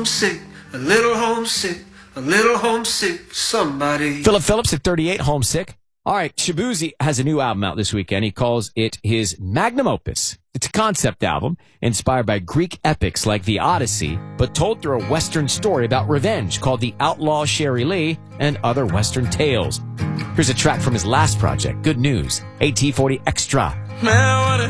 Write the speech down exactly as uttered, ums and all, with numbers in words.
homesick, a little homesick, a little homesick for somebody. Philip Phillips at thirty-eight, homesick. All right, Shabuzi has a new album out this weekend. He calls it his magnum opus. It's a concept album inspired by Greek epics like the Odyssey, but told through a Western story about revenge called The Outlaw Sherry Lee and Other Western Tales. Here's a track from his last project, Good News, A T forty Extra. Man, what a